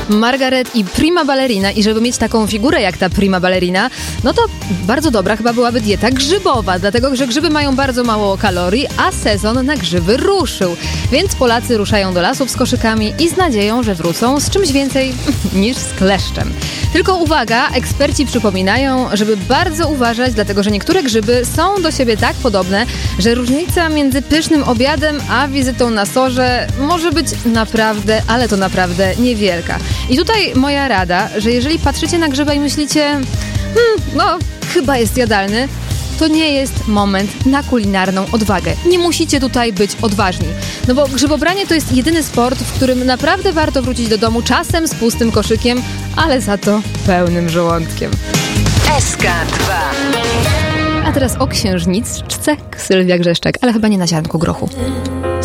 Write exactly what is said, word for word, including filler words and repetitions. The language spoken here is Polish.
Margaret i prima ballerina. I żeby mieć taką figurę jak ta prima ballerina, no to bardzo dobra chyba byłaby dieta grzybowa, dlatego że grzyby mają bardzo mało kalorii, a sezon na grzyby ruszył. Więc Polacy ruszają do lasów z koszykami i z nadzieją, że wrócą z czymś więcej niż z kleszczem. Tylko uwaga, eksperci przypominają, żeby bardzo uważać, dlatego że niektóre grzyby są do siebie tak podobne, że różnica między pysznym obiadem a wizytą na sorze może być naprawdę, ale to naprawdę niewielka. I tutaj moja rada, że jeżeli patrzycie na grzyba i myślicie, hmm, no chyba jest jadalny, to nie jest moment na kulinarną odwagę. Nie musicie tutaj być odważni. No bo grzybobranie to jest jedyny sport, w którym naprawdę warto wrócić do domu czasem z pustym koszykiem, ale za to pełnym żołądkiem. S K dwa. A teraz o księżniczce Sylwia Grzeszczak, ale chyba nie na ziarnku grochu.